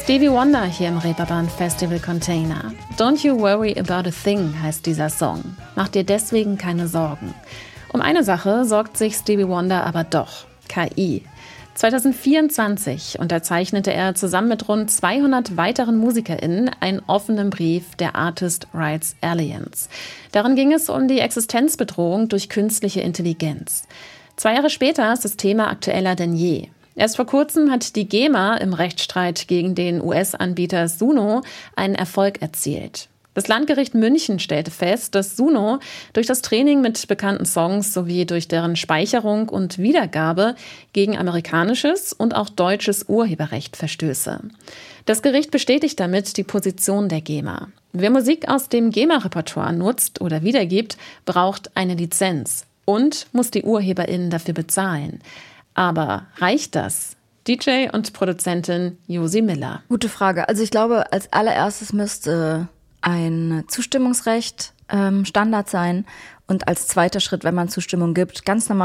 Stevie Wonder hier im Reeperbahn Festival Container. Don't you worry about a thing heißt dieser Song. Mach dir deswegen keine Sorgen. Um eine Sache sorgt sich Stevie Wonder aber doch: KI. 2024 unterzeichnete er zusammen mit rund 200 weiteren MusikerInnen einen offenen Brief der Artist Rights Alliance. Darin ging es um die Existenzbedrohung durch künstliche Intelligenz. 2 Jahre später ist das Thema aktueller denn je. Erst vor kurzem hat die GEMA im Rechtsstreit gegen den US-Anbieter Suno einen Erfolg erzielt. Das Landgericht München stellte fest, dass Suno durch das Training mit bekannten Songs sowie durch deren Speicherung und Wiedergabe gegen amerikanisches und auch deutsches Urheberrecht verstöße. Das Gericht bestätigt damit die Position der GEMA. Wer Musik aus dem GEMA-Repertoire nutzt oder wiedergibt, braucht eine Lizenz und muss die UrheberInnen dafür bezahlen. Aber reicht das? DJ und Produzentin Josi Miller. Gute Frage. Also ich glaube, als allererstes müsste ein Zustimmungsrecht Standard sein und als zweiter Schritt, wenn man Zustimmung gibt, ganz normal